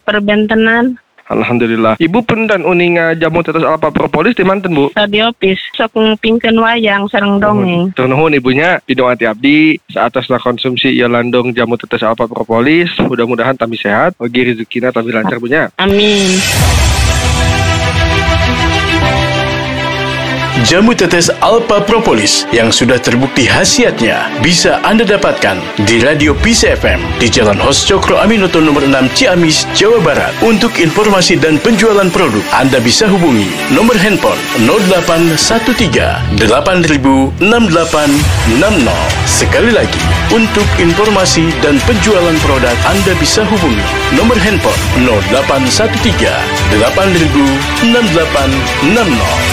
perbentenan. Alhamdulillah. Ibu pun dan uninga jamu tetes alpa propolis di manten, Bu? Di opis. Sok ngupingkeun wayang sareng dongeng. Nuhun ibunya, bidung hati abdi. Saatasna konsumsi ia landong jamu tetes alpa propolis. Mudah-mudahan tami sehat. Ogi rezekina tami lancar, Bunya. Amin. Jamu tetes Alpha Propolis yang sudah terbukti khasiatnya bisa Anda dapatkan di Radio Peace FM di Jalan Hos Cokro Aminoto nomor 6 Ciamis, Jawa Barat. Untuk informasi dan penjualan produk, Anda bisa hubungi nomor handphone 0813 8000 6860. Sekali lagi, untuk informasi dan penjualan produk, Anda bisa hubungi nomor handphone 0813 8000 6860.